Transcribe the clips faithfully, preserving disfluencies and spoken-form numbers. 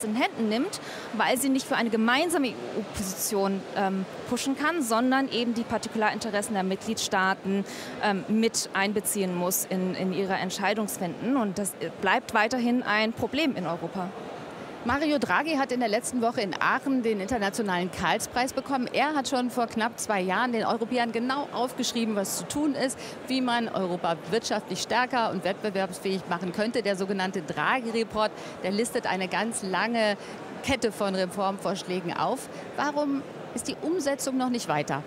in Händen nimmt, weil sie nicht für eine gemeinsame E U-Position ähm, pushen kann, sondern eben die Partikularinteressen der Mitgliedstaaten ähm, mit einbeziehen muss in, in ihre Entscheidungsfinden. Und das bleibt weiterhin ein Problem in Europa. Mario Draghi hat in der letzten Woche in Aachen den internationalen Karlspreis bekommen. Er hat schon vor knapp zwei Jahren den Europäern genau aufgeschrieben, was zu tun ist, wie man Europa wirtschaftlich stärker und wettbewerbsfähig machen könnte. Der sogenannte Draghi-Report, der listet eine ganz lange Kette von Reformvorschlägen auf. Warum ist die Umsetzung noch nicht weiter?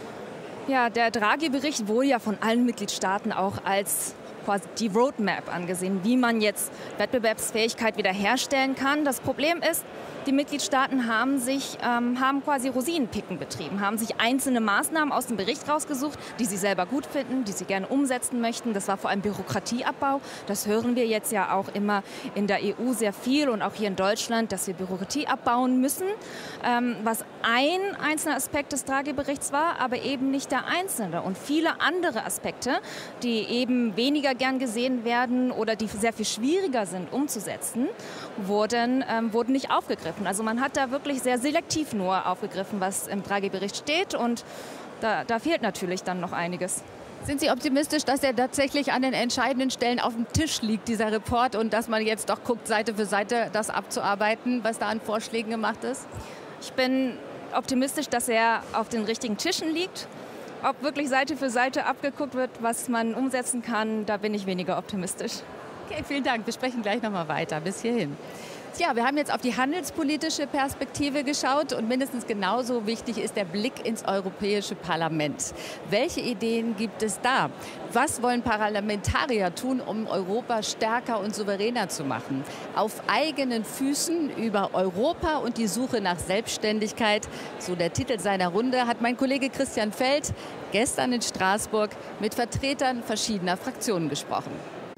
Ja, der Draghi-Bericht wurde ja von allen Mitgliedstaaten auch als quasi die Roadmap angesehen, wie man jetzt Wettbewerbsfähigkeit wiederherstellen kann. Das Problem ist, die Mitgliedstaaten haben sich ähm, haben quasi Rosinenpicken betrieben, haben sich einzelne Maßnahmen aus dem Bericht rausgesucht, die sie selber gut finden, die sie gerne umsetzen möchten. Das war vor allem Bürokratieabbau. Das hören wir jetzt ja auch immer in der E U sehr viel und auch hier in Deutschland, dass wir Bürokratie abbauen müssen, ähm, was ein einzelner Aspekt des Draghi-Berichts war, aber eben nicht der einzelne. Und viele andere Aspekte, die eben weniger gern gesehen werden oder die sehr viel schwieriger sind umzusetzen, wurden, ähm, wurden nicht aufgegriffen. Also man hat da wirklich sehr selektiv nur aufgegriffen, was im Draghi-Bericht steht, und da, da fehlt natürlich dann noch einiges. Sind Sie optimistisch, dass er tatsächlich an den entscheidenden Stellen auf dem Tisch liegt, dieser Report, und dass man jetzt doch guckt, Seite für Seite das abzuarbeiten, was da an Vorschlägen gemacht ist? Ich bin optimistisch, dass er auf den richtigen Tischen liegt. Ob wirklich Seite für Seite abgeguckt wird, was man umsetzen kann, da bin ich weniger optimistisch. Okay, vielen Dank. Wir sprechen gleich noch mal weiter. Bis hierhin. Ja, wir haben jetzt auf die handelspolitische Perspektive geschaut, und mindestens genauso wichtig ist der Blick ins Europäische Parlament. Welche Ideen gibt es da? Was wollen Parlamentarier tun, um Europa stärker und souveräner zu machen? Auf eigenen Füßen über Europa und die Suche nach Selbstständigkeit, so der Titel seiner Runde, hat mein Kollege Christian Feld gestern in Straßburg mit Vertretern verschiedener Fraktionen gesprochen.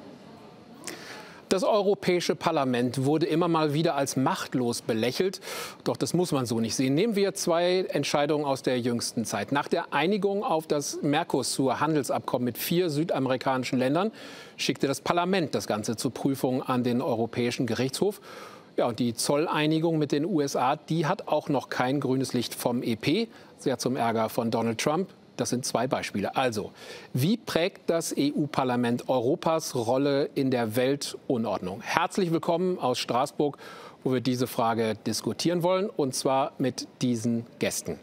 Das Europäische Parlament wurde immer mal wieder als machtlos belächelt. Doch das muss man so nicht sehen. Nehmen wir zwei Entscheidungen aus der jüngsten Zeit. Nach der Einigung auf das Mercosur-Handelsabkommen mit vier südamerikanischen Ländern schickte das Parlament das Ganze zur Prüfung an den Europäischen Gerichtshof. Ja, und die Zolleinigung mit den U S A, die hat auch noch kein grünes Licht vom E P, sehr zum Ärger von Donald Trump. Das sind zwei Beispiele. Also, wie prägt das E U-Parlament Europas Rolle in der Weltunordnung? Herzlich willkommen aus Straßburg, wo wir diese Frage diskutieren wollen, und zwar mit diesen Gästen.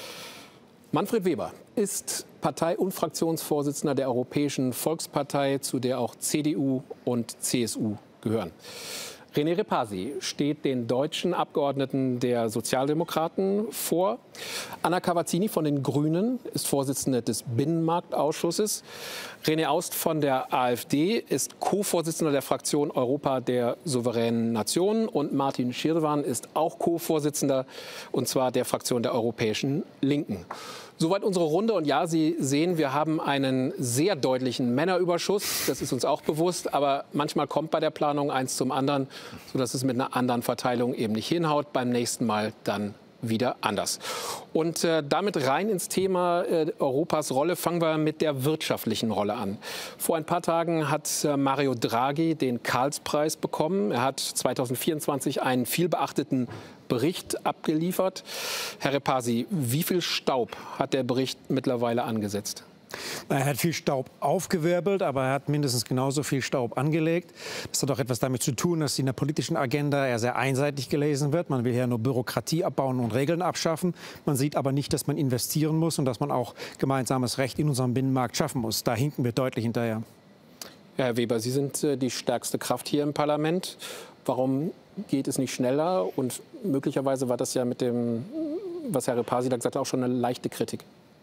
Manfred Weber ist Partei- und Fraktionsvorsitzender der Europäischen Volkspartei, zu der auch C D U und C S U gehören. René Repasi steht den deutschen Abgeordneten der Sozialdemokraten vor. Anna Cavazzini von den Grünen ist Vorsitzende des Binnenmarktausschusses. René Aust von der AfD ist Co-Vorsitzender der Fraktion Europa der souveränen Nationen. Und Martin Schirdewan ist auch Co-Vorsitzender, und zwar der Fraktion der Europäischen Linken. Soweit unsere Runde. Und ja, Sie sehen, wir haben einen sehr deutlichen Männerüberschuss. Das ist uns auch bewusst. Aber manchmal kommt bei der Planung eins zum anderen, sodass es mit einer anderen Verteilung eben nicht hinhaut. Beim nächsten Mal dann wieder anders. Und äh, damit rein ins Thema äh, Europas Rolle fangen wir mit der wirtschaftlichen Rolle an. Vor ein paar Tagen hat äh, Mario Draghi den Karlspreis bekommen. Er hat zweitausendvierundzwanzig einen vielbeachteten Bericht abgeliefert. Herr Repasi, wie viel Staub hat der Bericht mittlerweile angesetzt? Er hat viel Staub aufgewirbelt, aber er hat mindestens genauso viel Staub angelegt. Das hat auch etwas damit zu tun, dass in der politischen Agenda er sehr einseitig gelesen wird. Man will ja nur Bürokratie abbauen und Regeln abschaffen. Man sieht aber nicht, dass man investieren muss und dass man auch gemeinsames Recht in unserem Binnenmarkt schaffen muss. Da hinken wir deutlich hinterher. Ja, Herr Weber, Sie sind äh, die stärkste Kraft hier im Parlament. Warum geht es nicht schneller? Und möglicherweise war das ja mit dem, was Herr Repasi da gesagt hat, auch schon eine leichte Kritik.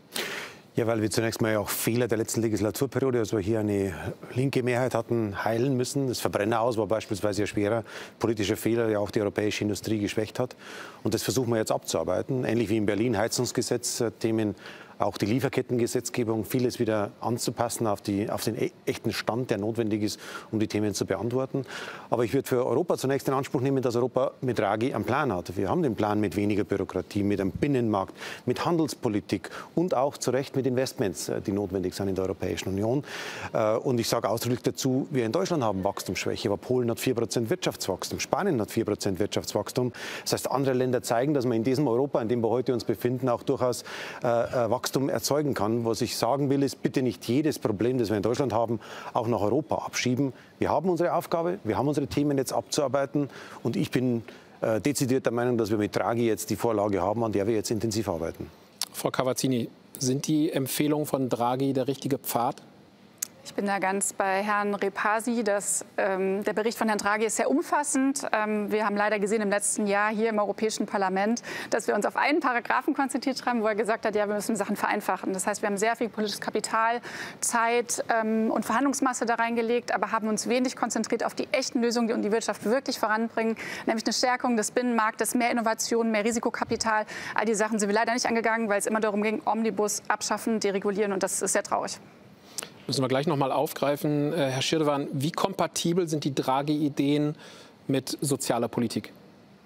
Ja, weil wir zunächst mal auch Fehler der letzten Legislaturperiode, also hier eine linke Mehrheit hatten, heilen müssen. Das Verbrenneraus war beispielsweise ein schwerer politischer Fehler, der auch die europäische Industrie geschwächt hat. Und das versuchen wir jetzt abzuarbeiten. Ähnlich wie in Berlin, Heizungsgesetz, Themen auch die Lieferkettengesetzgebung, vieles wieder anzupassen auf, die, auf den echten Stand, der notwendig ist, um die Themen zu beantworten. Aber ich würde für Europa zunächst in Anspruch nehmen, dass Europa mit Draghi einen Plan hat. Wir haben den Plan mit weniger Bürokratie, mit einem Binnenmarkt, mit Handelspolitik und auch zu Recht mit Investments, die notwendig sind in der Europäischen Union. Und ich sage ausdrücklich dazu, wir in Deutschland haben Wachstumsschwäche, aber Polen hat vier Prozent Wirtschaftswachstum, Spanien hat vier Prozent Wirtschaftswachstum. Das heißt, andere Länder zeigen, dass man in diesem Europa, in dem wir heute uns befinden, auch durchaus äh, Wachstum erzeugen kann. Was ich sagen will, ist, bitte nicht jedes Problem, das wir in Deutschland haben, auch nach Europa abschieben. Wir haben unsere Aufgabe, wir haben unsere Themen jetzt abzuarbeiten und ich bin äh, dezidiert der Meinung, dass wir mit Draghi jetzt die Vorlage haben, an der wir jetzt intensiv arbeiten. Frau Cavazzini, sind die Empfehlungen von Draghi der richtige Pfad? Ich bin da ganz bei Herrn Repasi. Dass, ähm, der Bericht von Herrn Draghi ist sehr umfassend. Ähm, wir haben leider gesehen im letzten Jahr hier im Europäischen Parlament, dass wir uns auf einen Paragraphen konzentriert haben, wo er gesagt hat, ja, wir müssen Sachen vereinfachen. Das heißt, wir haben sehr viel politisches Kapital, Zeit ähm, und Verhandlungsmasse da reingelegt, aber haben uns wenig konzentriert auf die echten Lösungen, die uns die Wirtschaft wirklich voranbringen, nämlich eine Stärkung des Binnenmarktes, mehr Innovation, mehr Risikokapital. All die Sachen sind wir leider nicht angegangen, weil es immer darum ging, Omnibus abschaffen, deregulieren, und das ist sehr traurig. Müssen wir gleich noch mal aufgreifen. Herr Schirdewan, wie kompatibel sind die Draghi-Ideen mit sozialer Politik?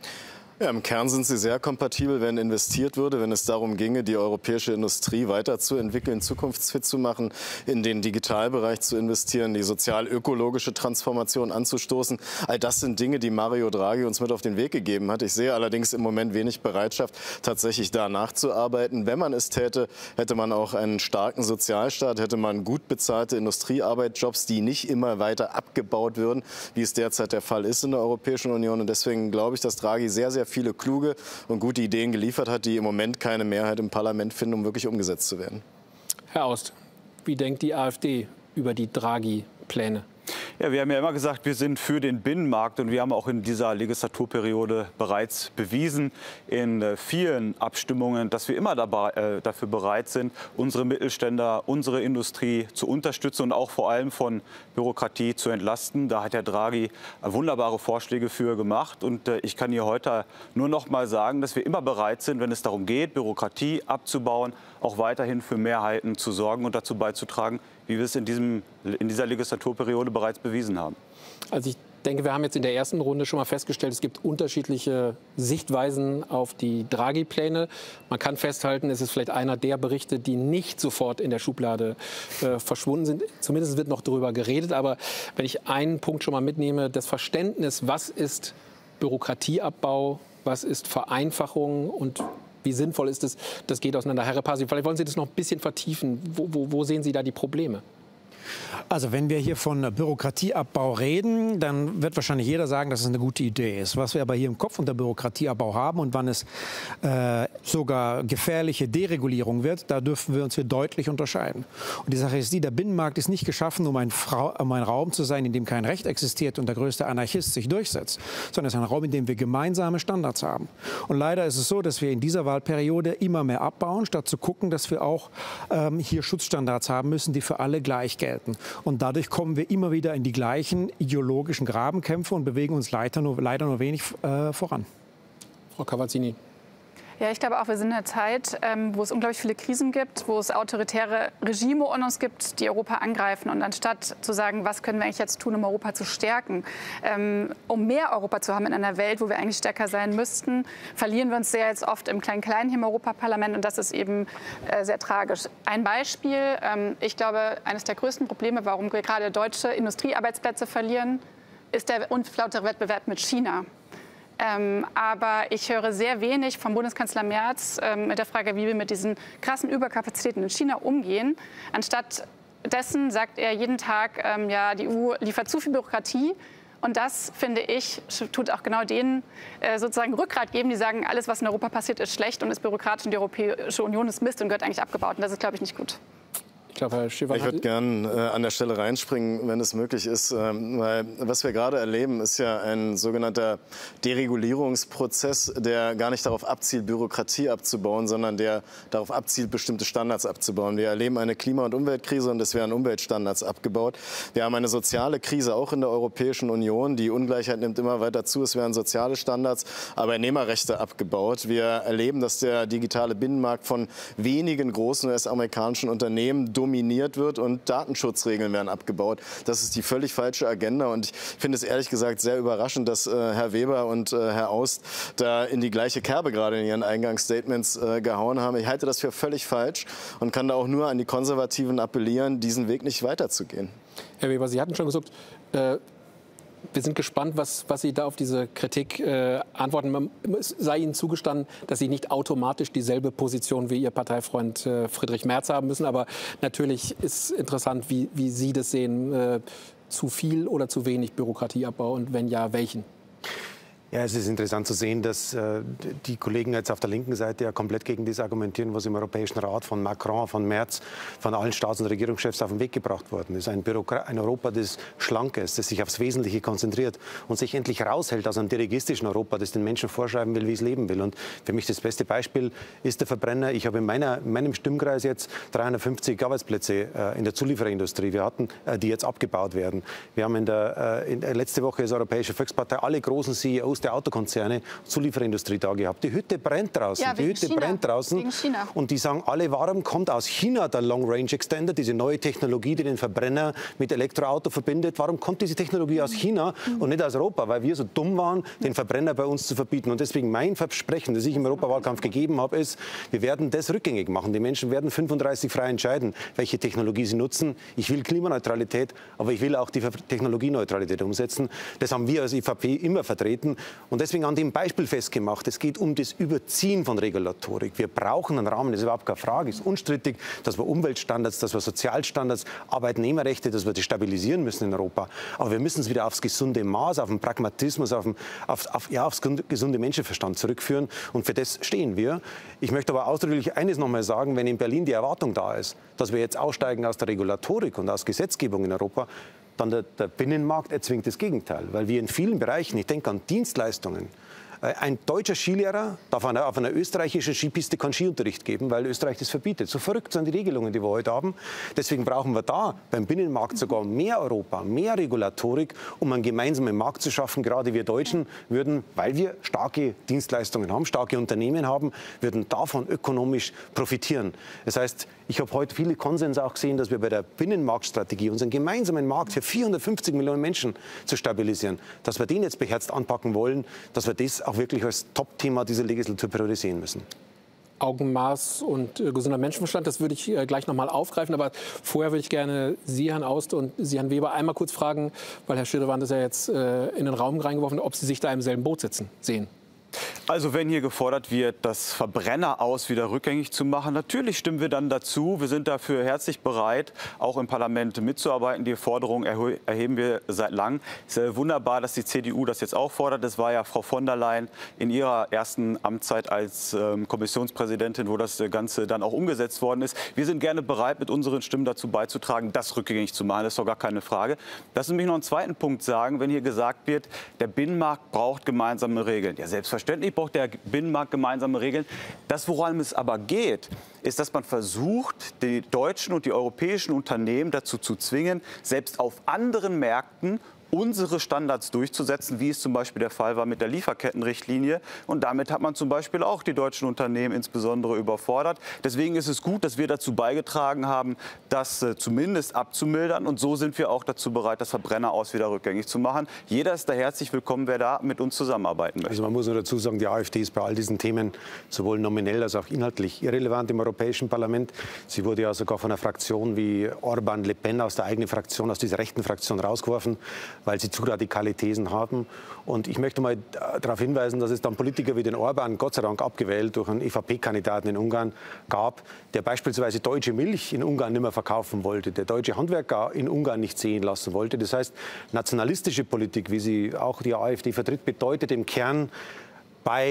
Ja, im Kern sind sie sehr kompatibel, wenn investiert würde, wenn es darum ginge, die europäische Industrie weiterzuentwickeln, zukunftsfit zu machen, in den Digitalbereich zu investieren, die sozial-ökologische Transformation anzustoßen. All das sind Dinge, die Mario Draghi uns mit auf den Weg gegeben hat. Ich sehe allerdings im Moment wenig Bereitschaft, tatsächlich da nachzuarbeiten. Wenn man es täte, hätte man auch einen starken Sozialstaat, hätte man gut bezahlte Industriearbeitsjobs, die nicht immer weiter abgebaut würden, wie es derzeit der Fall ist in der Europäischen Union. Und deswegen glaube ich, dass Draghi sehr, sehr viele kluge und gute Ideen geliefert hat, die im Moment keine Mehrheit im Parlament finden, um wirklich umgesetzt zu werden. Herr Aust, wie denkt die AfD über die Draghi-Pläne? Ja, wir haben ja immer gesagt, wir sind für den Binnenmarkt, und wir haben auch in dieser Legislaturperiode bereits bewiesen in äh, vielen Abstimmungen, dass wir immer dabei, äh, dafür bereit sind, unsere Mittelständler, unsere Industrie zu unterstützen und auch vor allem von Bürokratie zu entlasten. Da hat Herr Draghi wunderbare Vorschläge für gemacht, und äh, ich kann hier heute nur noch mal sagen, dass wir immer bereit sind, wenn es darum geht, Bürokratie abzubauen, auch weiterhin für Mehrheiten zu sorgen und dazu beizutragen, wie wir es in, diesem, in dieser Legislaturperiode bereits bewiesen haben. Also ich denke, wir haben jetzt in der ersten Runde schon mal festgestellt, es gibt unterschiedliche Sichtweisen auf die Draghi-Pläne. Man kann festhalten, es ist vielleicht einer der Berichte, die nicht sofort in der Schublade äh, verschwunden sind. Zumindest wird noch darüber geredet. Aber wenn ich einen Punkt schon mal mitnehme, das Verständnis, was ist Bürokratieabbau, was ist Vereinfachung und wie sinnvoll ist es, das geht auseinander. Herr Repasi, vielleicht wollen Sie das noch ein bisschen vertiefen. Wo, wo, wo sehen Sie da die Probleme? Also wenn wir hier von Bürokratieabbau reden, dann wird wahrscheinlich jeder sagen, dass es eine gute Idee ist. Was wir aber hier im Kopf unter Bürokratieabbau haben und wann es äh, sogar gefährliche Deregulierung wird, da dürfen wir uns hier deutlich unterscheiden. Und die Sache ist die, der Binnenmarkt ist nicht geschaffen, um ein, Frau, um ein Raum zu sein, in dem kein Recht existiert und der größte Anarchist sich durchsetzt, sondern es ist ein Raum, in dem wir gemeinsame Standards haben. Und leider ist es so, dass wir in dieser Wahlperiode immer mehr abbauen, statt zu gucken, dass wir auch ähm, hier Schutzstandards haben müssen, die für alle gleich gelten. Und dadurch kommen wir immer wieder in die gleichen ideologischen Grabenkämpfe und bewegen uns leider nur, leider nur wenig äh, voran. Frau Cavazzini. Ja, ich glaube auch, wir sind in einer Zeit, ähm, wo es unglaublich viele Krisen gibt, wo es autoritäre Regime um uns gibt, die Europa angreifen. Und anstatt zu sagen, was können wir eigentlich jetzt tun, um Europa zu stärken, ähm, um mehr Europa zu haben in einer Welt, wo wir eigentlich stärker sein müssten, verlieren wir uns sehr jetzt oft im Klein-Klein hier im Europaparlament. Und das ist eben äh, sehr tragisch. Ein Beispiel, ähm, ich glaube, eines der größten Probleme, warum wir gerade deutsche Industriearbeitsplätze verlieren, ist der unlautere Wettbewerb mit China. Ähm, aber ich höre sehr wenig vom Bundeskanzler Merz ähm, mit der Frage, wie wir mit diesen krassen Überkapazitäten in China umgehen. Anstatt dessen sagt er jeden Tag, ähm, ja, die E U liefert zu viel Bürokratie. Und das, finde ich, tut auch genau denen äh, sozusagen Rückgrat geben, die sagen, alles, was in Europa passiert, ist schlecht und ist bürokratisch und die Europäische Union ist Mist und gehört eigentlich abgebaut. Und das ist, glaube ich, nicht gut. Ich, glaube, Herr ich würde gerne äh, an der Stelle reinspringen, wenn es möglich ist. Ähm, weil was wir gerade erleben, ist ja ein sogenannter Deregulierungsprozess, der gar nicht darauf abzielt, Bürokratie abzubauen, sondern der darauf abzielt, bestimmte Standards abzubauen. Wir erleben eine Klima- und Umweltkrise und es werden Umweltstandards abgebaut. Wir haben eine soziale Krise auch in der Europäischen Union. Die Ungleichheit nimmt immer weiter zu. Es werden soziale Standards, Arbeitnehmerrechte abgebaut. Wir erleben, dass der digitale Binnenmarkt von wenigen großen U S-amerikanischen Unternehmen dominiert wird und Datenschutzregeln werden abgebaut. Das ist die völlig falsche Agenda und ich finde es ehrlich gesagt sehr überraschend, dass äh, Herr Weber und äh, Herr Aust da in die gleiche Kerbe gerade in ihren Eingangsstatements äh, gehauen haben. Ich halte das für völlig falsch und kann da auch nur an die Konservativen appellieren, diesen Weg nicht weiterzugehen. Herr Weber, Sie hatten schon gesagt, äh wir sind gespannt, was, was Sie da auf diese Kritik äh, antworten. Es sei Ihnen zugestanden, dass Sie nicht automatisch dieselbe Position wie Ihr Parteifreund äh, Friedrich Merz haben müssen. Aber natürlich ist interessant, wie, wie Sie das sehen. Äh, zu viel oder zu wenig Bürokratieabbau und wenn ja, welchen? Ja, es ist interessant zu sehen, dass äh, die Kollegen jetzt auf der linken Seite ja komplett gegen das argumentieren, was im Europäischen Rat von Macron, von Merz, von allen Staats- und Regierungschefs auf den Weg gebracht worden ist. Ein, Bürokra- ein Europa, das schlank ist, das sich aufs Wesentliche konzentriert und sich endlich raushält aus einem dirigistischen Europa, das den Menschen vorschreiben will, wie es leben will. Und für mich das beste Beispiel ist der Verbrenner. Ich habe in, meiner, in meinem Stimmkreis jetzt dreihundertfünfzig Arbeitsplätze äh, in der Zuliefererindustrie, wir hatten, äh, die jetzt abgebaut werden. Wir haben in der, äh, in der letzte Woche als Europäische Volkspartei alle großen C E Os der Autokonzerne, Zulieferindustrie da gehabt. Die Hütte brennt draußen. Ja, die Hütte China. brennt draußen. Wegen China. Und die sagen alle, warum kommt aus China der Long Range Extender, diese neue Technologie, die den Verbrenner mit Elektroauto verbindet? Warum kommt diese Technologie aus China und nicht aus Europa? Weil wir so dumm waren, den Verbrenner bei uns zu verbieten. Und deswegen mein Versprechen, das ich im Europawahlkampf gegeben habe, ist, wir werden das rückgängig machen. Die Menschen werden fünfunddreißig frei entscheiden, welche Technologie sie nutzen. Ich will Klimaneutralität, aber ich will auch die Technologieneutralität umsetzen. Das haben wir als E V P immer vertreten. Und deswegen an dem Beispiel festgemacht, es geht um das Überziehen von Regulatorik. Wir brauchen einen Rahmen, das ist überhaupt keine Frage. Es ist unstrittig, dass wir Umweltstandards, dass wir Sozialstandards, Arbeitnehmerrechte, dass wir das stabilisieren müssen in Europa. Aber wir müssen es wieder aufs gesunde Maß, auf den Pragmatismus, auf, den, auf, auf, ja, aufs gesunde Menschenverstand zurückführen. Und für das stehen wir. Ich möchte aber ausdrücklich eines noch mal sagen, wenn in Berlin die Erwartung da ist, dass wir jetzt aussteigen aus der Regulatorik und aus Gesetzgebung in Europa, dann der, der Binnenmarkt erzwingt das Gegenteil. Weil wir in vielen Bereichen, ich denke an Dienstleistungen, ein deutscher Skilehrer darf auf einer, auf einer österreichischen Skipiste keinen Skiunterricht geben, weil Österreich das verbietet. So verrückt sind die Regelungen, die wir heute haben. Deswegen brauchen wir da beim Binnenmarkt sogar mehr Europa, mehr Regulatorik, um einen gemeinsamen Markt zu schaffen. Gerade wir Deutschen würden, weil wir starke Dienstleistungen haben, starke Unternehmen haben, würden davon ökonomisch profitieren. Das heißt, ich habe heute viele Konsens auch gesehen, dass wir bei der Binnenmarktstrategie unseren gemeinsamen Markt für vierhundertfünfzig Millionen Menschen zu stabilisieren, dass wir den jetzt beherzt anpacken wollen, dass wir das auch wirklich als Top-Thema dieser Legislaturperiode sehen müssen. Augenmaß und äh, gesunder Menschenverstand, das würde ich äh, gleich noch mal aufgreifen. Aber vorher würde ich gerne Sie, Herrn Aust, und Sie, Herrn Weber, einmal kurz fragen, weil Herr Schirdewan das ja jetzt äh, in den Raum reingeworfen hat, ob Sie sich da im selben Boot sitzen sehen. Also wenn hier gefordert wird, das Verbrenner aus wieder rückgängig zu machen, natürlich stimmen wir dann dazu. Wir sind dafür herzlich bereit, auch im Parlament mitzuarbeiten. Die Forderung erheben wir seit langem. Es ist wunderbar, dass die C D U das jetzt auch fordert. Das war ja Frau von der Leyen in ihrer ersten Amtszeit als ähm, Kommissionspräsidentin, wo das Ganze dann auch umgesetzt worden ist. Wir sind gerne bereit, mit unseren Stimmen dazu beizutragen, das rückgängig zu machen. Das ist doch gar keine Frage. Lassen Sie mich noch einen zweiten Punkt sagen, wenn hier gesagt wird, der Binnenmarkt braucht gemeinsame Regeln. Ja, selbstverständlich. Selbstverständlich braucht der Binnenmarkt gemeinsame Regeln. Das, woran es aber geht, ist, dass man versucht, die deutschen und die europäischen Unternehmen dazu zu zwingen, selbst auf anderen Märkten unsere Standards durchzusetzen, wie es zum Beispiel der Fall war mit der Lieferkettenrichtlinie. Und damit hat man zum Beispiel auch die deutschen Unternehmen insbesondere überfordert. Deswegen ist es gut, dass wir dazu beigetragen haben, das äh, zumindest abzumildern. Und so sind wir auch dazu bereit, das Verbrenner aus wieder rückgängig zu machen. Jeder ist da herzlich willkommen, wer da mit uns zusammenarbeiten möchte. Also man muss nur dazu sagen, die AfD ist bei all diesen Themen sowohl nominell als auch inhaltlich irrelevant im Europäischen Parlament. Sie wurde ja sogar von einer Fraktion wie Orban, Le Pen aus der eigenen Fraktion, aus dieser rechten Fraktion rausgeworfen, weil sie zu radikale Thesen haben. Und ich möchte mal darauf hinweisen, dass es dann Politiker wie den Orban, Gott sei Dank abgewählt durch einen E V P-Kandidaten in Ungarn, gab, der beispielsweise deutsche Milch in Ungarn nicht mehr verkaufen wollte, der deutsche Handwerker in Ungarn nicht sehen lassen wollte. Das heißt, nationalistische Politik, wie sie auch die AfD vertritt, bedeutet im Kern, bei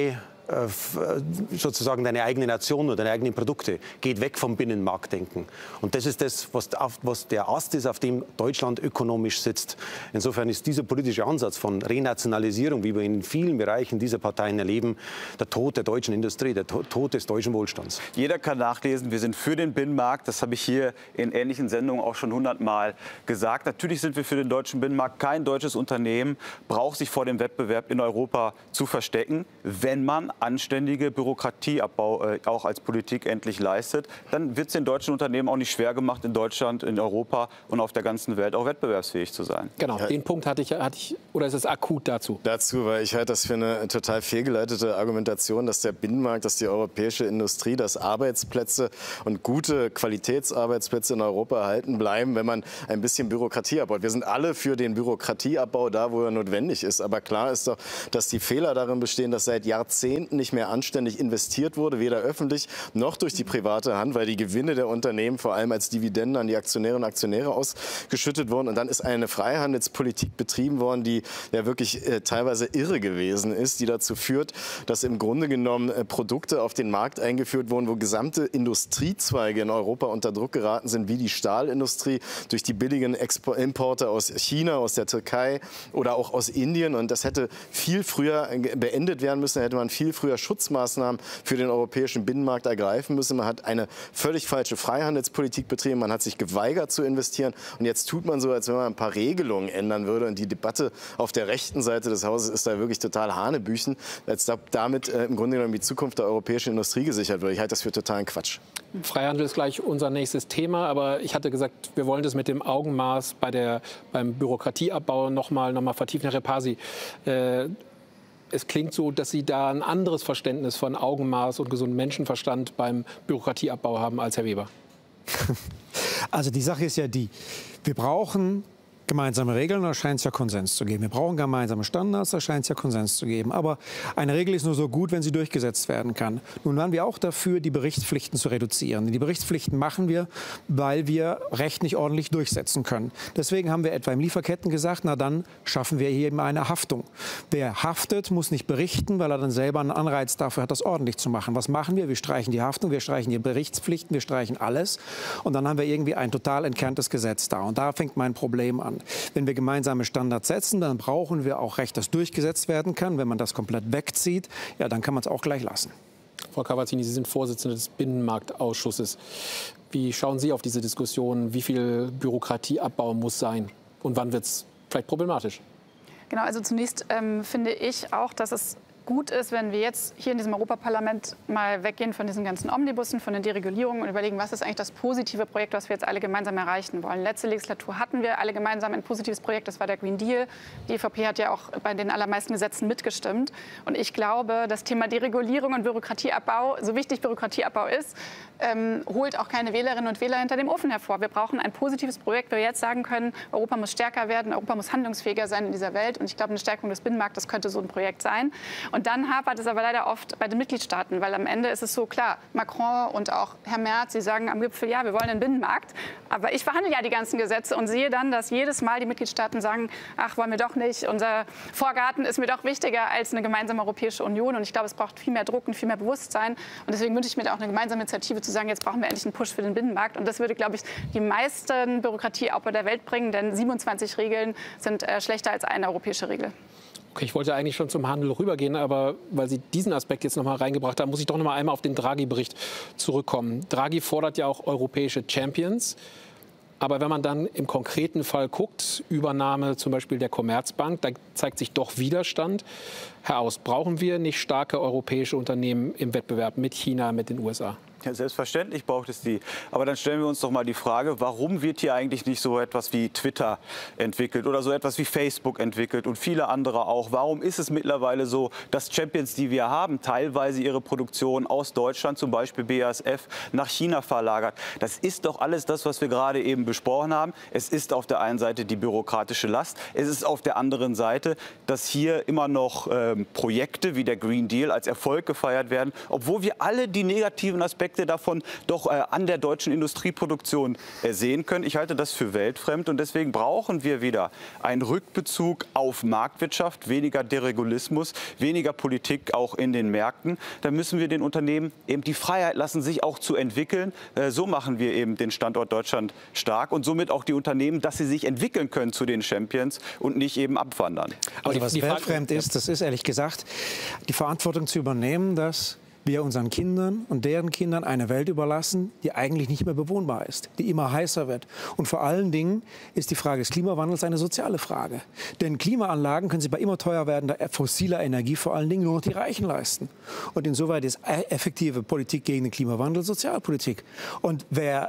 sozusagen deine eigene Nation oder deine eigenen Produkte. Geht weg vom Binnenmarktdenken. Und das ist das, was, was der Ast ist, auf dem Deutschland ökonomisch sitzt. Insofern ist dieser politische Ansatz von Renationalisierung, wie wir ihn in vielen Bereichen dieser Parteien erleben, der Tod der deutschen Industrie, der Tod des deutschen Wohlstands. Jeder kann nachlesen, wir sind für den Binnenmarkt. Das habe ich hier in ähnlichen Sendungen auch schon hundertmal gesagt. Natürlich sind wir für den deutschen Binnenmarkt. Kein deutsches Unternehmen braucht sich vor dem Wettbewerb in Europa zu verstecken. Wenn man anständige Bürokratieabbau äh, auch als Politik endlich leistet, dann wird es den deutschen Unternehmen auch nicht schwer gemacht, in Deutschland, in Europa und auf der ganzen Welt auch wettbewerbsfähig zu sein. Genau, ja. Den Punkt hatte ich, hatte ich, oder ist es akut dazu? Dazu, weil ich halte das für eine total fehlgeleitete Argumentation, dass der Binnenmarkt, dass die europäische Industrie, dass Arbeitsplätze und gute Qualitätsarbeitsplätze in Europa erhalten bleiben, wenn man ein bisschen Bürokratie abbaut. Wir sind alle für den Bürokratieabbau da, wo er notwendig ist. Aber klar ist doch, dass die Fehler darin bestehen, dass seit Jahrzehnten nicht mehr anständig investiert wurde, weder öffentlich noch durch die private Hand, weil die Gewinne der Unternehmen vor allem als Dividenden an die Aktionäre und Aktionäre ausgeschüttet wurden. Und dann ist eine Freihandelspolitik betrieben worden, die ja wirklich äh, teilweise irre gewesen ist, die dazu führt, dass im Grunde genommen äh, Produkte auf den Markt eingeführt wurden, wo gesamte Industriezweige in Europa unter Druck geraten sind, wie die Stahlindustrie, durch die billigen Expo Importe aus China, aus der Türkei oder auch aus Indien. Und das hätte viel früher beendet werden müssen. Da hätte man viel früher Schutzmaßnahmen für den europäischen Binnenmarkt ergreifen müssen. Man hat eine völlig falsche Freihandelspolitik betrieben. Man hat sich geweigert zu investieren. Und jetzt tut man so, als wenn man ein paar Regelungen ändern würde. Und die Debatte auf der rechten Seite des Hauses ist da wirklich total Hanebüchen, als da damit äh, im Grunde genommen die Zukunft der europäischen Industrie gesichert wird. Ich halte das für totalen Quatsch. Freihandel ist gleich unser nächstes Thema. Aber ich hatte gesagt, wir wollen das mit dem Augenmaß bei der, beim Bürokratieabbau noch mal, noch mal vertiefen. Herr Repasi, äh, es klingt so, dass Sie da ein anderes Verständnis von Augenmaß und gesundem Menschenverstand beim Bürokratieabbau haben als Herr Weber. Also die Sache ist ja die, wir brauchen gemeinsame Regeln, da scheint es ja Konsens zu geben. Wir brauchen gemeinsame Standards, da scheint es ja Konsens zu geben. Aber eine Regel ist nur so gut, wenn sie durchgesetzt werden kann. Nun waren wir auch dafür, die Berichtspflichten zu reduzieren. Die Berichtspflichten machen wir, weil wir Recht nicht ordentlich durchsetzen können. Deswegen haben wir etwa im Lieferketten gesagt, na dann schaffen wir hier eben eine Haftung. Wer haftet, muss nicht berichten, weil er dann selber einen Anreiz dafür hat, das ordentlich zu machen. Was machen wir? Wir streichen die Haftung, wir streichen die Berichtspflichten, wir streichen alles. Und dann haben wir irgendwie ein total entkerntes Gesetz da. Und da fängt mein Problem an. Wenn wir gemeinsame Standards setzen, dann brauchen wir auch Recht, das durchgesetzt werden kann. Wenn man das komplett wegzieht, ja, dann kann man es auch gleich lassen. Frau Cavazzini, Sie sind Vorsitzende des Binnenmarktausschusses. Wie schauen Sie auf diese Diskussion? Wie viel Bürokratieabbau muss sein? Und wann wird es vielleicht problematisch? Genau, also zunächst ähm, finde ich auch, dass es gut ist, wenn wir jetzt hier in diesem Europaparlament mal weggehen von diesen ganzen Omnibussen, von den Deregulierungen und überlegen, was ist eigentlich das positive Projekt, was wir jetzt alle gemeinsam erreichen wollen. Letzte Legislatur hatten wir alle gemeinsam ein positives Projekt, das war der Green Deal. Die E V P hat ja auch bei den allermeisten Gesetzen mitgestimmt. Und ich glaube, das Thema Deregulierung und Bürokratieabbau, so wichtig Bürokratieabbau ist, ähm, holt auch keine Wählerinnen und Wähler hinter dem Ofen hervor. Wir brauchen ein positives Projekt, wo wir jetzt sagen können, Europa muss stärker werden, Europa muss handlungsfähiger sein in dieser Welt. Und ich glaube, eine Stärkung des Binnenmarktes könnte so ein Projekt sein. Und dann hapert es aber leider oft bei den Mitgliedstaaten, weil am Ende ist es so klar, Macron und auch Herr Merz, sie sagen am Gipfel, ja, wir wollen einen Binnenmarkt, aber ich verhandle ja die ganzen Gesetze und sehe dann, dass jedes Mal die Mitgliedstaaten sagen, ach, wollen wir doch nicht, unser Vorgarten ist mir doch wichtiger als eine gemeinsame Europäische Union und ich glaube, es braucht viel mehr Druck und viel mehr Bewusstsein und deswegen wünsche ich mir da auch eine gemeinsame Initiative zu sagen, jetzt brauchen wir endlich einen Push für den Binnenmarkt und das würde, glaube ich, die meisten Bürokratieabbau der Welt bringen, denn siebenundzwanzig Regeln sind äh, schlechter als eine europäische Regel. Okay, ich wollte eigentlich schon zum Handel rübergehen, aber weil Sie diesen Aspekt jetzt noch mal reingebracht haben, muss ich doch noch mal einmal auf den Draghi-Bericht zurückkommen. Draghi fordert ja auch europäische Champions. Aber wenn man dann im konkreten Fall guckt, Übernahme zum Beispiel der Commerzbank, da zeigt sich doch Widerstand. Herr Aus, brauchen wir nicht starke europäische Unternehmen im Wettbewerb mit China, mit den U S A? Ja, selbstverständlich braucht es die. Aber dann stellen wir uns doch mal die Frage, warum wird hier eigentlich nicht so etwas wie Twitter entwickelt oder so etwas wie Facebook entwickelt und viele andere auch? Warum ist es mittlerweile so, dass Champions, die wir haben, teilweise ihre Produktion aus Deutschland, zum Beispiel B A S F, nach China verlagert? Das ist doch alles das, was wir gerade eben besprochen haben. Es ist auf der einen Seite die bürokratische Last. Es ist auf der anderen Seite, dass hier immer noch ähm, Projekte wie der Green Deal als Erfolg gefeiert werden, obwohl wir alle die negativen Aspekte Effekte davon doch äh, an der deutschen Industrieproduktion äh, sehen können. Ich halte das für weltfremd und deswegen brauchen wir wieder einen Rückbezug auf Marktwirtschaft, weniger Deregulismus, weniger Politik auch in den Märkten. Da müssen wir den Unternehmen eben die Freiheit lassen, sich auch zu entwickeln. Äh, so machen wir eben den Standort Deutschland stark und somit auch die Unternehmen, dass sie sich entwickeln können zu den Champions und nicht eben abwandern. Aber also was weltfremd ist, das ist ehrlich gesagt, die Verantwortung zu übernehmen, dass wir unseren Kindern und deren Kindern eine Welt überlassen, die eigentlich nicht mehr bewohnbar ist, die immer heißer wird. Und vor allen Dingen ist die Frage des Klimawandels eine soziale Frage. Denn Klimaanlagen können sich bei immer teuer werdender fossiler Energie vor allen Dingen nur noch die Reichen leisten. Und insoweit ist effektive Politik gegen den Klimawandel Sozialpolitik. Und wer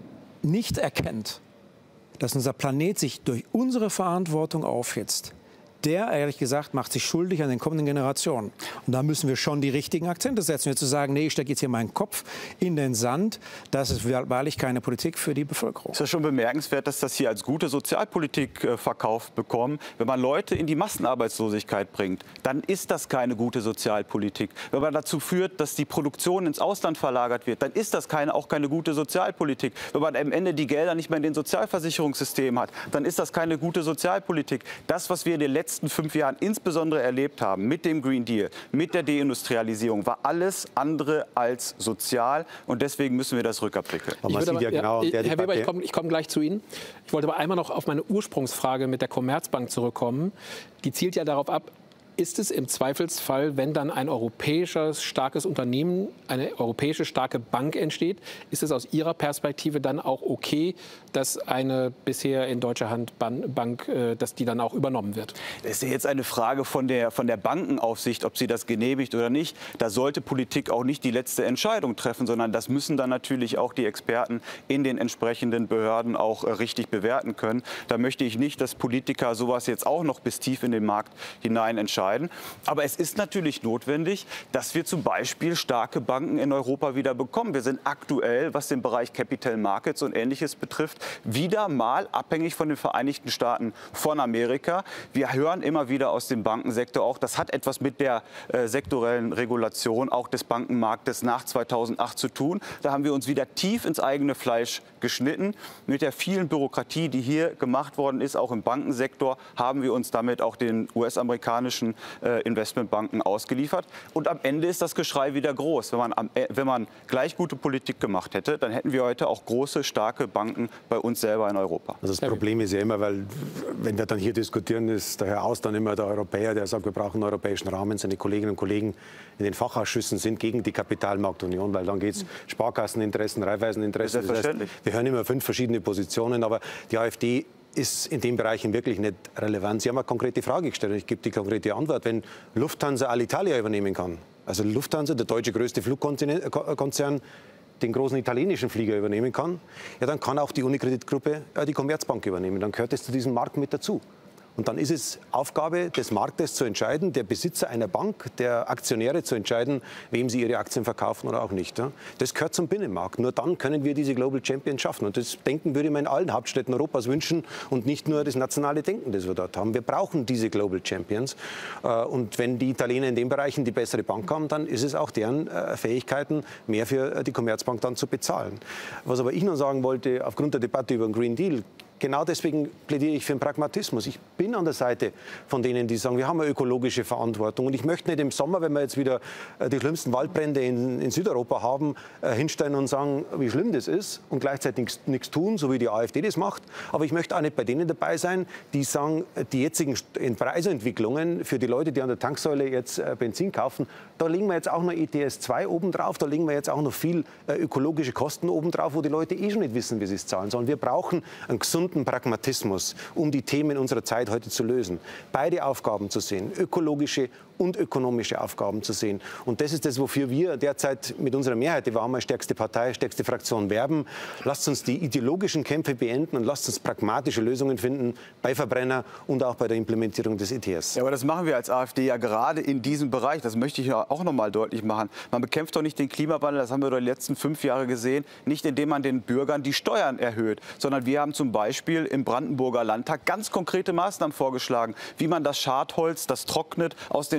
nicht erkennt, dass unser Planet sich durch unsere Verantwortung aufhitzt, der, ehrlich gesagt, macht sich schuldig an den kommenden Generationen. Und da müssen wir schon die richtigen Akzente setzen. Wir zu sagen, nee, ich stecke jetzt hier meinen Kopf in den Sand, das ist wahrlich keine Politik für die Bevölkerung. Es ist ja schon bemerkenswert, dass das hier als gute Sozialpolitik äh, verkauft bekommen. Wenn man Leute in die Massenarbeitslosigkeit bringt, dann ist das keine gute Sozialpolitik. Wenn man dazu führt, dass die Produktion ins Ausland verlagert wird, dann ist das keine, auch keine gute Sozialpolitik. Wenn man am Ende die Gelder nicht mehr in den Sozialversicherungssystemen hat, dann ist das keine gute Sozialpolitik. Das, was wir in den letzten letzten fünf Jahren insbesondere erlebt haben, mit dem Green Deal, mit der Deindustrialisierung, war alles andere als sozial. Und deswegen müssen wir das rückabwickeln. Ich würde aber, ja, genau Herr Weber, ich komme komm gleich zu Ihnen. Ich wollte aber einmal noch auf meine Ursprungsfrage mit der Commerzbank zurückkommen. Die zielt ja darauf ab, ist es im Zweifelsfall, wenn dann ein europäisches starkes Unternehmen, eine europäische starke Bank entsteht, ist es aus Ihrer Perspektive dann auch okay, dass eine bisher in deutscher Hand Bank, dass die dann auch übernommen wird? Das ist ja jetzt eine Frage von der, von der Bankenaufsicht, ob sie das genehmigt oder nicht. Da sollte Politik auch nicht die letzte Entscheidung treffen, sondern das müssen dann natürlich auch die Experten in den entsprechenden Behörden auch richtig bewerten können. Da möchte ich nicht, dass Politiker sowas jetzt auch noch bis tief in den Markt hinein entscheiden. Aber es ist natürlich notwendig, dass wir zum Beispiel starke Banken in Europa wieder bekommen. Wir sind aktuell, was den Bereich Capital Markets und Ähnliches betrifft, wieder mal abhängig von den Vereinigten Staaten von Amerika. Wir hören immer wieder aus dem Bankensektor auch, das hat etwas mit der äh, sektorellen Regulation auch des Bankenmarktes nach zweitausendacht zu tun. Da haben wir uns wieder tief ins eigene Fleisch geschnitten. Mit der vielen Bürokratie, die hier gemacht worden ist, auch im Bankensektor, haben wir uns damit auch den U S-amerikanischen äh, Investmentbanken ausgeliefert. Und am Ende ist das Geschrei wieder groß. Wenn man, am, äh, wenn man gleich gute Politik gemacht hätte, dann hätten wir heute auch große, starke Banken bei uns selber in Europa. Also das Problem ist ja immer, weil wenn wir dann hier diskutieren, ist der Herr Aus dann immer der Europäer, der sagt, wir brauchen einen europäischen Rahmen. Seine Kolleginnen und Kollegen in den Fachausschüssen sind gegen die Kapitalmarktunion, weil dann geht es Sparkasseninteressen, Raiffeiseninteressen. Das heißt, wir hören immer fünf verschiedene Positionen, aber die AfD ist in den Bereichen wirklich nicht relevant. Sie haben eine konkrete Frage gestellt und ich gebe die konkrete Antwort. Wenn Lufthansa Alitalia übernehmen kann, also Lufthansa, der deutsche größte Flugkonzern, den großen italienischen Flieger übernehmen kann, ja, dann kann auch die Unicredit-Gruppe äh, die Commerzbank übernehmen. Dann gehört es zu diesem Markt mit dazu. Und dann ist es Aufgabe des Marktes zu entscheiden, der Besitzer einer Bank, der Aktionäre zu entscheiden, wem sie ihre Aktien verkaufen oder auch nicht. Das gehört zum Binnenmarkt. Nur dann können wir diese Global Champions schaffen. Und das Denken würde ich mir in allen Hauptstädten Europas wünschen und nicht nur das nationale Denken, das wir dort haben. Wir brauchen diese Global Champions. Und wenn die Italiener in den Bereichen die bessere Bank haben, dann ist es auch deren Fähigkeiten, mehr für die Commerzbank dann zu bezahlen. Was aber ich noch sagen wollte, aufgrund der Debatte über den Green Deal, genau deswegen plädiere ich für den Pragmatismus. Ich bin an der Seite von denen, die sagen, wir haben eine ökologische Verantwortung. Und ich möchte nicht im Sommer, wenn wir jetzt wieder die schlimmsten Waldbrände in, in Südeuropa haben, hinstellen und sagen, wie schlimm das ist und gleichzeitig nichts tun, so wie die AfD das macht. Aber ich möchte auch nicht bei denen dabei sein, die sagen, die jetzigen Preisentwicklungen für die Leute, die an der Tanksäule jetzt Benzin kaufen, da legen wir jetzt auch noch E T S zwei oben drauf, da legen wir jetzt auch noch viel ökologische Kosten oben drauf, wo die Leute eh schon nicht wissen, wie sie es zahlen sollen. Wir brauchen einen gesunden Pragmatismus, um die Themen unserer Zeit heute zu lösen. Beide Aufgaben zu sehen, ökologische und ökonomische Aufgaben zu sehen. Und das ist das, wofür wir derzeit mit unserer Mehrheit, die wir haben, als stärkste Partei, stärkste Fraktion werben. Lasst uns die ideologischen Kämpfe beenden und lasst uns pragmatische Lösungen finden bei Verbrenner und auch bei der Implementierung des E T S. Ja, aber das machen wir als AfD ja gerade in diesem Bereich. Das möchte ich ja auch noch mal deutlich machen. Man bekämpft doch nicht den Klimawandel, das haben wir doch die letzten fünf Jahre gesehen, nicht indem man den Bürgern die Steuern erhöht, sondern wir haben zum Beispiel im Brandenburger Landtag ganz konkrete Maßnahmen vorgeschlagen, wie man das Schadholz, das trocknet, aus den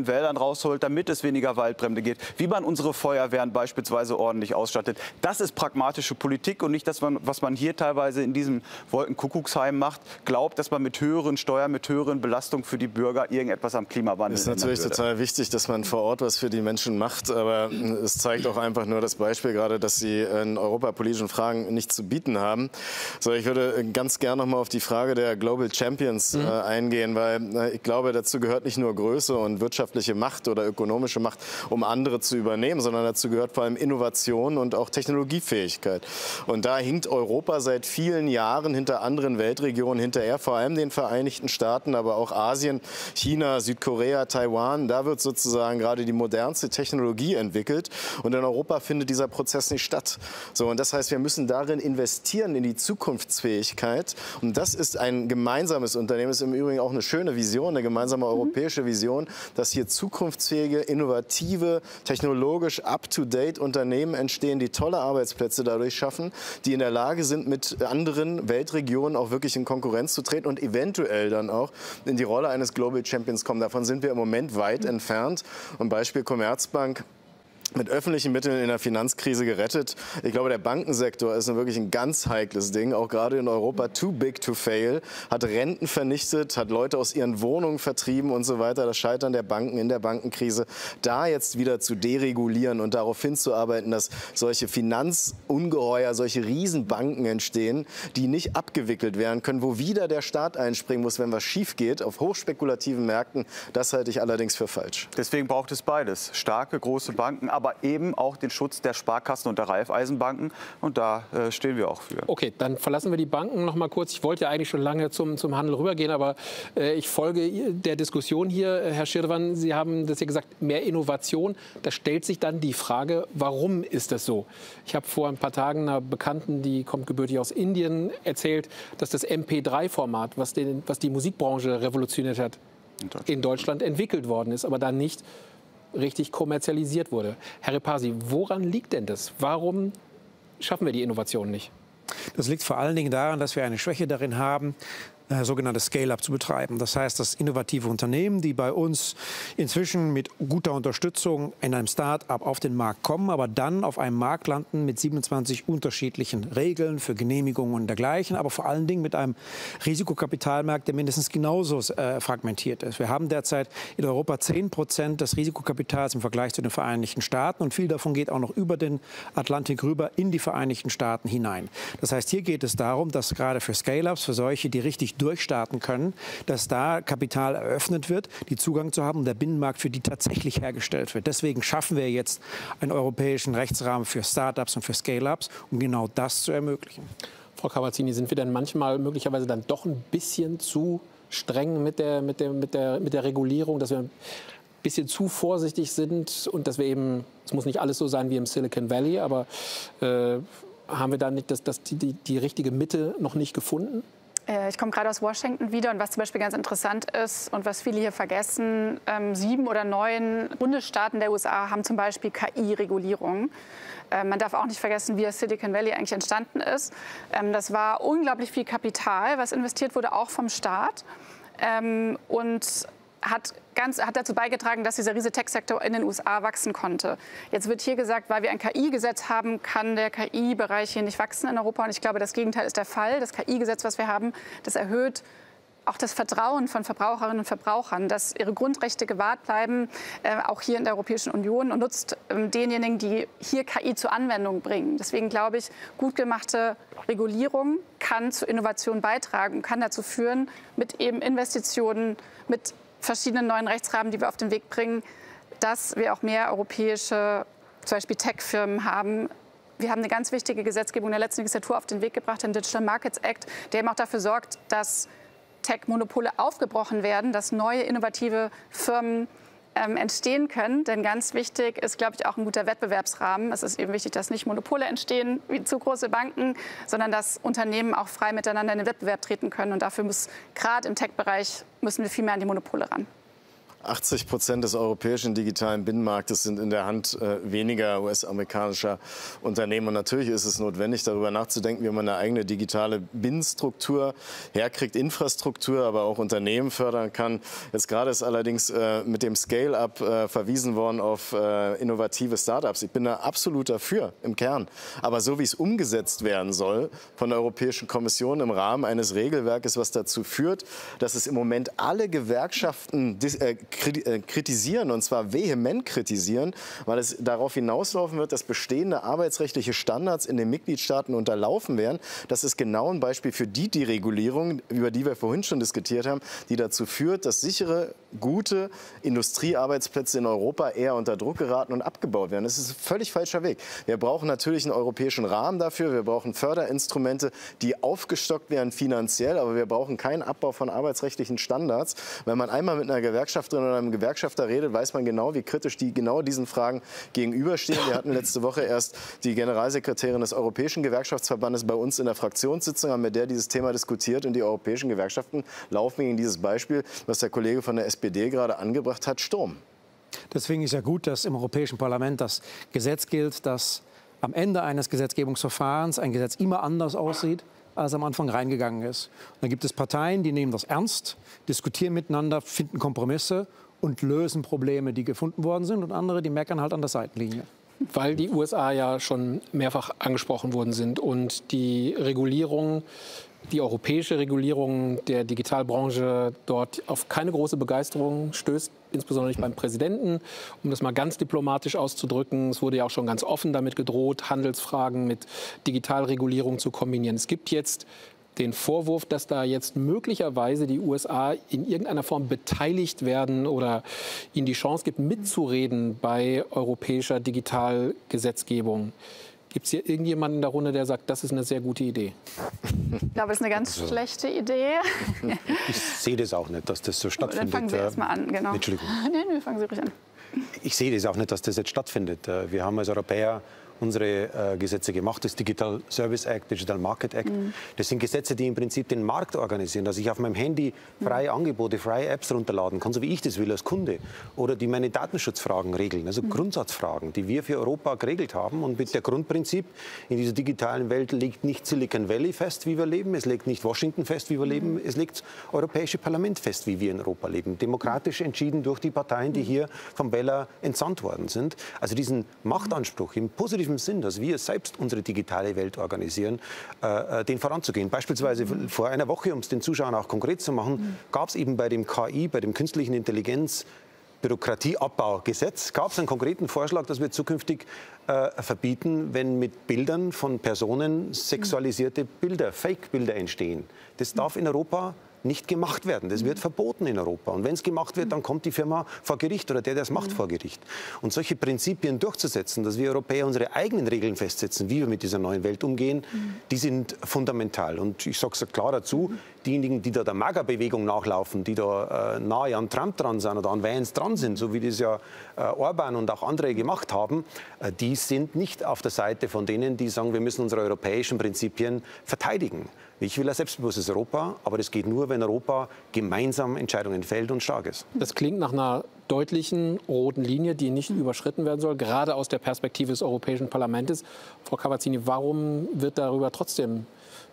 den Wäldern rausholt, damit es weniger Waldbrände geht, wie man unsere Feuerwehren beispielsweise ordentlich ausstattet. Das ist pragmatische Politik und nicht das, was man hier teilweise in diesem Wolkenkuckucksheim macht, glaubt, dass man mit höheren Steuern, mit höheren Belastungen für die Bürger irgendetwas am Klimawandel ändern würde. Es ist natürlich total wichtig, dass man vor Ort was für die Menschen macht, aber es zeigt auch einfach nur das Beispiel gerade, dass sie in europapolitischen Fragen nichts zu bieten haben. So, ich würde ganz gerne noch mal auf die Frage der Global Champions mhm. äh, eingehen, weil äh, ich glaube, dazu gehört nicht nur Größe und wirtschaftliche Macht oder ökonomische Macht, um andere zu übernehmen, sondern dazu gehört vor allem Innovation und auch Technologiefähigkeit. Und da hinkt Europa seit vielen Jahren hinter anderen Weltregionen hinterher, vor allem den Vereinigten Staaten, aber auch Asien, China, Südkorea, Taiwan. Da wird sozusagen gerade die modernste Technologie entwickelt und in Europa findet dieser Prozess nicht statt. So, und das heißt, wir müssen darin investieren, in die Zukunftsfähigkeit. Und das ist ein gemeinsames Unternehmen, das ist im Übrigen auch eine schöne Vision, eine gemeinsame europäische Vision, dass hier zukunftsfähige, innovative, technologisch up-to-date Unternehmen entstehen, die tolle Arbeitsplätze dadurch schaffen, die in der Lage sind, mit anderen Weltregionen auch wirklich in Konkurrenz zu treten und eventuell dann auch in die Rolle eines Global Champions kommen. Davon sind wir im Moment weit entfernt. Und Beispiel Commerzbank. Mit öffentlichen Mitteln in der Finanzkrise gerettet. Ich glaube, der Bankensektor ist wirklich ein ganz heikles Ding, auch gerade in Europa. Too big to fail. Hat Renten vernichtet, hat Leute aus ihren Wohnungen vertrieben und so weiter. Das Scheitern der Banken in der Bankenkrise. Da jetzt wieder zu deregulieren und darauf hinzuarbeiten, dass solche Finanzungeheuer, solche Riesenbanken entstehen, die nicht abgewickelt werden können, wo wieder der Staat einspringen muss, wenn was schief geht, auf hochspekulativen Märkten. Das halte ich allerdings für falsch. Deswegen braucht es beides. Starke, große Banken, aber aber eben auch den Schutz der Sparkassen und der Raiffeisenbanken. Und da äh, stehen wir auch für. Okay, dann verlassen wir die Banken noch mal kurz. Ich wollte ja eigentlich schon lange zum, zum Handel rübergehen, aber äh, ich folge der Diskussion hier. Herr Schirdewan, Sie haben das ja gesagt, mehr Innovation. Da stellt sich dann die Frage, warum ist das so? Ich habe vor ein paar Tagen einer Bekannten, die kommt gebürtig aus Indien, erzählt, dass das M P drei Format, was, den, was die Musikbranche revolutioniert hat, in Deutschland. in Deutschland entwickelt worden ist, aber dann nicht richtig kommerzialisiert wurde. Herr Repasi, woran liegt denn das? Warum schaffen wir die Innovation nicht? Das liegt vor allen Dingen daran, dass wir eine Schwäche darin haben, äh, sogenanntes Scale-up zu betreiben. Das heißt, dass innovative Unternehmen, die bei uns inzwischen mit guter Unterstützung in einem Start-up auf den Markt kommen, aber dann auf einem Markt landen mit siebenundzwanzig unterschiedlichen Regeln für Genehmigungen und dergleichen, aber vor allen Dingen mit einem Risikokapitalmarkt, der mindestens genauso äh, fragmentiert ist. Wir haben derzeit in Europa zehn Prozent des Risikokapitals im Vergleich zu den Vereinigten Staaten und viel davon geht auch noch über den Atlantik rüber in die Vereinigten Staaten hinein. Das heißt, hier geht es darum, dass gerade für Scale-ups, für solche, die richtig durchstarten können, dass da Kapital eröffnet wird, die Zugang zu haben und der Binnenmarkt für die tatsächlich hergestellt wird. Deswegen schaffen wir jetzt einen europäischen Rechtsrahmen für Start-ups und für Scale-ups, um genau das zu ermöglichen. Frau Cavazzini, sind wir dann manchmal möglicherweise dann doch ein bisschen zu streng mit der, mit der, mit der, mit der Regulierung, dass wir ein bisschen zu vorsichtig sind und dass wir eben, es muss nicht alles so sein wie im Silicon Valley, aber äh, haben wir da nicht das, das, die, die, die richtige Mitte noch nicht gefunden? Ich komme gerade aus Washington wieder und was zum Beispiel ganz interessant ist und was viele hier vergessen, ähm, sieben oder neun Bundesstaaten der U S A haben zum Beispiel K I-Regulierung. Ähm, man darf auch nicht vergessen, wie das Silicon Valley eigentlich entstanden ist. Ähm, das war unglaublich viel Kapital, was investiert wurde, auch vom Staat. Ähm, und hat, ganz, hat dazu beigetragen, dass dieser riesige Tech-Sektor in den U S A wachsen konnte. Jetzt wird hier gesagt, weil wir ein K I-Gesetz haben, kann der K I-Bereich hier nicht wachsen in Europa. Und ich glaube, das Gegenteil ist der Fall. Das K I-Gesetz, was wir haben, das erhöht auch das Vertrauen von Verbraucherinnen und Verbrauchern, dass ihre Grundrechte gewahrt bleiben, äh, auch hier in der Europäischen Union, und nutzt ähm, denjenigen, die hier K I zur Anwendung bringen. Deswegen glaube ich, gut gemachte Regulierung kann zu Innovation beitragen, kann dazu führen, mit eben Investitionen, mit verschiedenen neuen Rechtsrahmen, die wir auf den Weg bringen, dass wir auch mehr europäische, zum Beispiel Tech-Firmen haben. Wir haben eine ganz wichtige Gesetzgebung in der letzten Legislatur auf den Weg gebracht, den Digital Markets Act, der eben auch dafür sorgt, dass Tech-Monopole aufgebrochen werden, dass neue innovative Firmen ähm, entstehen können. Denn ganz wichtig ist, glaube ich, auch ein guter Wettbewerbsrahmen. Es ist eben wichtig, dass nicht Monopole entstehen wie zu große Banken, sondern dass Unternehmen auch frei miteinander in den Wettbewerb treten können. Und dafür muss gerade im Tech-Bereich müssen wir viel mehr an die Monopole ran. achtzig Prozent des europäischen digitalen Binnenmarktes sind in der Hand äh, weniger U S-amerikanischer Unternehmen. Und natürlich ist es notwendig, darüber nachzudenken, wie man eine eigene digitale Binnenstruktur herkriegt, Infrastruktur, aber auch Unternehmen fördern kann. Jetzt gerade ist allerdings äh, mit dem Scale-up äh, verwiesen worden auf äh, innovative Start-ups. Ich bin da absolut dafür im Kern. Aber so wie es umgesetzt werden soll von der Europäischen Kommission im Rahmen eines Regelwerkes, was dazu führt, dass es im Moment alle Gewerkschaften äh, kritisieren, und zwar vehement kritisieren, weil es darauf hinauslaufen wird, dass bestehende arbeitsrechtliche Standards in den Mitgliedstaaten unterlaufen werden. Das ist genau ein Beispiel für die Deregulierung, über die wir vorhin schon diskutiert haben, die dazu führt, dass sichere, gute Industriearbeitsplätze in Europa eher unter Druck geraten und abgebaut werden. Das ist ein völlig falscher Weg. Wir brauchen natürlich einen europäischen Rahmen dafür. Wir brauchen Förderinstrumente, die aufgestockt werden finanziell, aber wir brauchen keinen Abbau von arbeitsrechtlichen Standards. Wenn man einmal mit einer Gewerkschafterin oder einem Gewerkschafter redet, weiß man genau, wie kritisch die genau diesen Fragen gegenüberstehen. Wir hatten letzte Woche erst die Generalsekretärin des Europäischen Gewerkschaftsverbandes bei uns in der Fraktionssitzung, haben mit der dieses Thema diskutiert, und die europäischen Gewerkschaften laufen gegen dieses Beispiel, was der Kollege von der S P D gerade angebracht hat, Sturm. Deswegen ist ja gut, dass im Europäischen Parlament das Gesetz gilt, dass am Ende eines Gesetzgebungsverfahrens ein Gesetz immer anders aussieht, als am Anfang reingegangen ist. Und dann gibt es Parteien, die nehmen das ernst, diskutieren miteinander, finden Kompromisse und lösen Probleme, die gefunden worden sind, und andere, die meckern halt an der Seitenlinie. Weil die U S A ja schon mehrfach angesprochen worden sind und die Regulierung, die europäische Regulierung der Digitalbranche dort auf keine große Begeisterung stößt, insbesondere nicht beim Präsidenten, um das mal ganz diplomatisch auszudrücken. Es wurde ja auch schon ganz offen damit gedroht, Handelsfragen mit Digitalregulierung zu kombinieren. Es gibt jetzt den Vorwurf, dass da jetzt möglicherweise die U S A in irgendeiner Form beteiligt werden oder ihnen die Chance gibt, mitzureden bei europäischer Digitalgesetzgebung. Gibt es hier irgendjemanden in der Runde, der sagt, das ist eine sehr gute Idee? Ich glaube, das ist eine ganz also, schlechte Idee. Ich sehe das auch nicht, dass das so stattfindet. Dann fangen Sie erst mal an, genau. Entschuldigung. Nee, nee, fangen Sie ruhig an. Ich sehe das auch nicht, dass das jetzt stattfindet. Wir haben als Europäer unsere äh, Gesetze gemacht, das Digital Service Act, Digital Market Act. Mhm. Das sind Gesetze, die im Prinzip den Markt organisieren, dass ich auf meinem Handy freie mhm. Angebote, freie Apps runterladen kann, so wie ich das will als Kunde. Oder die meine Datenschutzfragen regeln, also mhm. Grundsatzfragen, die wir für Europa geregelt haben. Und mit der Grundprinzip, in dieser digitalen Welt legt nicht Silicon Valley fest, wie wir leben, es legt nicht Washington fest, wie wir mhm. leben, es legt das Europäische Parlament fest, wie wir in Europa leben. Demokratisch entschieden durch die Parteien, die hier vom Wähler entsandt worden sind. Also diesen Machtanspruch im positiven Sinn, dass wir selbst unsere digitale Welt organisieren, äh, den voranzugehen. Beispielsweise mhm. vor einer Woche, um es den Zuschauern auch konkret zu machen, mhm. gab es eben bei dem K I, bei dem künstlichen Intelligenz, Bürokratieabbaugesetz, gab es einen konkreten Vorschlag, dass wir zukünftig äh, verbieten, wenn mit Bildern von Personen sexualisierte Bilder, Fake-Bilder entstehen. Das darf in Europa nicht gemacht werden. Das wird verboten in Europa. Und wenn es gemacht wird, dann kommt die Firma vor Gericht oder der, der es macht, vor Gericht. Und solche Prinzipien durchzusetzen, dass wir Europäer unsere eigenen Regeln festsetzen, wie wir mit dieser neuen Welt umgehen, die sind fundamental. Und ich sage es klar dazu, diejenigen, die da der MAGA-Bewegung nachlaufen, die da äh, nahe an Trump dran sind oder an Vance dran sind, so wie das ja äh, Orban und auch andere gemacht haben, äh, die sind nicht auf der Seite von denen, die sagen, wir müssen unsere europäischen Prinzipien verteidigen. Ich will ein selbstbewusstes Europa, aber das geht nur, wenn Europa gemeinsam Entscheidungen fällt und stark ist. Das klingt nach einer deutlichen roten Linie, die nicht überschritten werden soll, gerade aus der Perspektive des Europäischen Parlaments. Frau Cavazzini, warum wird darüber trotzdem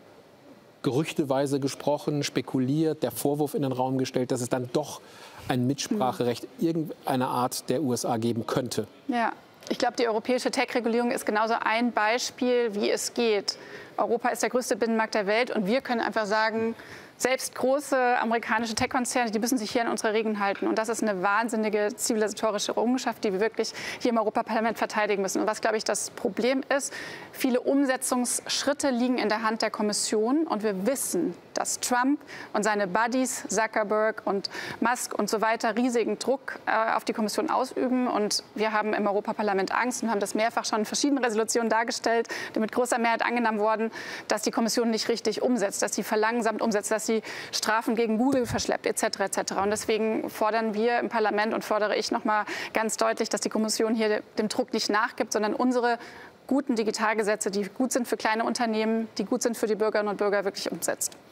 gerüchteweise gesprochen, spekuliert, der Vorwurf in den Raum gestellt, dass es dann doch ein Mitspracherecht irgendeiner Art der U S A geben könnte? Ja. Ich glaube, die europäische Tech-Regulierung ist genauso ein Beispiel, wie es geht. Europa ist der größte Binnenmarkt der Welt und wir können einfach sagen, selbst große amerikanische Tech-Konzerne, die müssen sich hier an unsere Regeln halten. Und das ist eine wahnsinnige zivilisatorische Errungenschaft, die wir wirklich hier im Europaparlament verteidigen müssen. Und was, glaube ich, das Problem ist, viele Umsetzungsschritte liegen in der Hand der Kommission. Und wir wissen, dass Trump und seine Buddies, Zuckerberg und Musk und so weiter, riesigen Druck äh, auf die Kommission ausüben. Und wir haben im Europaparlament Angst und haben das mehrfach schon in verschiedenen Resolutionen dargestellt, die mit großer Mehrheit angenommen wurden, dass die Kommission nicht richtig umsetzt, dass sie verlangsamt umsetzt, dass sie Strafen gegen Google verschleppt, et cetera et cetera. Und deswegen fordern wir im Parlament und fordere ich noch mal ganz deutlich, dass die Kommission hier dem Druck nicht nachgibt, sondern unsere guten Digitalgesetze, die gut sind für kleine Unternehmen, die gut sind für die Bürgerinnen und Bürger, wirklich umsetzt.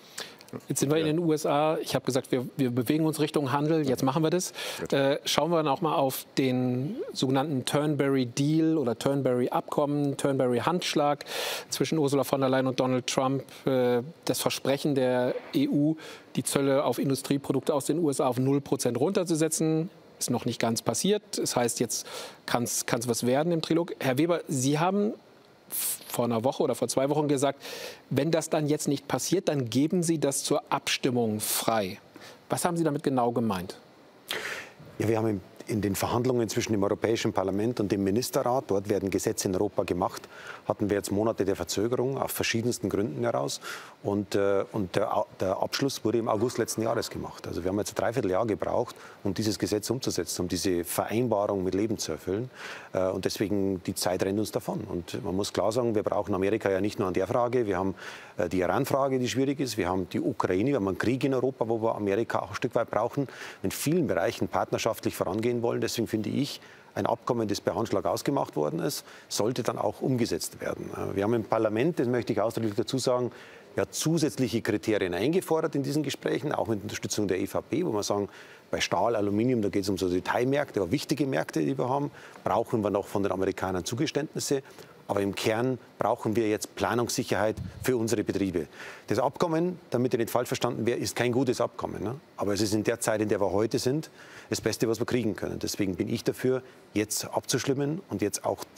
Jetzt sind wir in den U S A. Ich habe gesagt, wir, wir bewegen uns Richtung Handel. Jetzt machen wir das. Äh, schauen wir noch mal auf den sogenannten Turnberry Deal oder Turnberry Abkommen, Turnberry Handschlag zwischen Ursula von der Leyen und Donald Trump. Äh, das Versprechen der E U, die Zölle auf Industrieprodukte aus den U S A auf null Prozent runterzusetzen, ist noch nicht ganz passiert. Das heißt, jetzt kann es was werden im Trilog. Herr Weber, Sie haben vor einer Woche oder vor zwei Wochen gesagt, wenn das dann jetzt nicht passiert, dann geben Sie das zur Abstimmung frei. Was haben Sie damit genau gemeint? Ja, wir haben in den Verhandlungen zwischen dem Europäischen Parlament und dem Ministerrat, dort werden Gesetze in Europa gemacht, hatten wir jetzt Monate der Verzögerung aus verschiedensten Gründen heraus. Und, äh, und der, der Abschluss wurde im August letzten Jahres gemacht. Also wir haben jetzt ein Dreivierteljahr gebraucht, um dieses Gesetz umzusetzen, um diese Vereinbarung mit Leben zu erfüllen. Äh, und deswegen, die Zeit rennt uns davon. Und man muss klar sagen, wir brauchen Amerika ja nicht nur an der Frage. Wir haben äh, die Iran-Frage, die schwierig ist. Wir haben die Ukraine, wir haben einen Krieg in Europa, wo wir Amerika auch ein Stück weit brauchen, in vielen Bereichen partnerschaftlich vorangehen wollen. Deswegen finde ich, ein Abkommen, das per Handschlag ausgemacht worden ist, sollte dann auch umgesetzt werden. Wir haben im Parlament, das möchte ich ausdrücklich dazu sagen, ja, zusätzliche Kriterien eingefordert in diesen Gesprächen, auch mit Unterstützung der E V P, wo wir sagen, bei Stahl, Aluminium, da geht es um so Detailmärkte, aber wichtige Märkte, die wir haben, brauchen wir noch von den Amerikanern Zugeständnisse. Aber im Kern brauchen wir jetzt Planungssicherheit für unsere Betriebe. Das Abkommen, damit ihr nicht falsch verstanden wäre, ist kein gutes Abkommen. Ne? Aber es ist in der Zeit, in der wir heute sind, das Beste, was wir kriegen können. Deswegen bin ich dafür, jetzt abzuschlimmen und jetzt auch